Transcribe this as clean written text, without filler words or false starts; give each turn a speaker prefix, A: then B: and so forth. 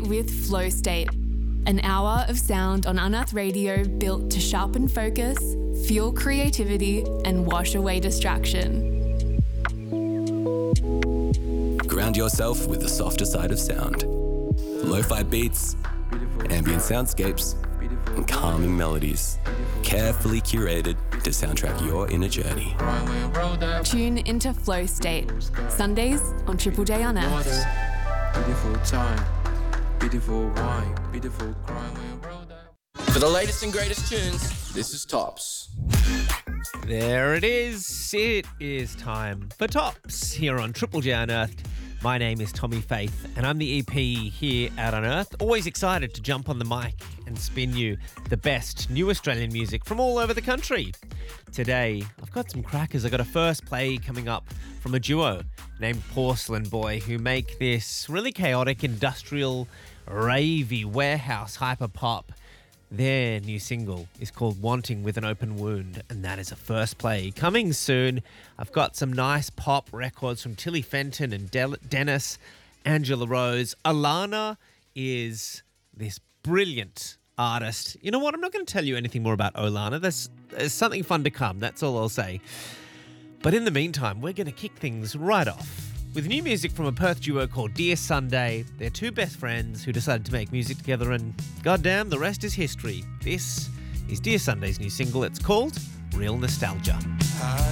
A: with Flow State, an hour of sound on Unearth Radio built to sharpen focus, fuel creativity, and wash away distraction.
B: Ground yourself with the softer side of sound. Lo-fi beats, ambient soundscapes, and calming melodies. Carefully curated to soundtrack your inner journey.
A: Tune into Flow State, Sundays on Triple J Unearthed.
C: Beautiful time, beautiful wine, beautiful crime.
D: For the latest and greatest tunes, this is Tops.
E: There it is. It is time for Tops here on Triple J Unearthed. My name is Tommy Faith and I'm the EP here at Unearthed. Always excited to jump on the mic and spin you the best new Australian music from all over the country. Today, I've got some crackers. I've got a first play coming up from a duo named Porcelain Boy who make this really chaotic, industrial, ravey, warehouse hyper pop. Their new single is called Wanting with an Open Wound, and that is a first play. Coming soon, I've got some nice pop records from Tilly Fenton and Dennis, Angela Rose. Alana is this brilliant artist. You know what? I'm not going to tell you anything more about Olana. There's something fun to come, that's all I'll say. But in the meantime, we're going to kick things right off with new music from a Perth duo called Dear Sunday. They're two best friends who decided to make music together, and goddamn, the rest is history. This is Dear Sunday's new single. It's called Real Nostalgia.